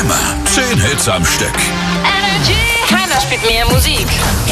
Immer 10 Hits am Stück. Keiner spielt mehr Musik.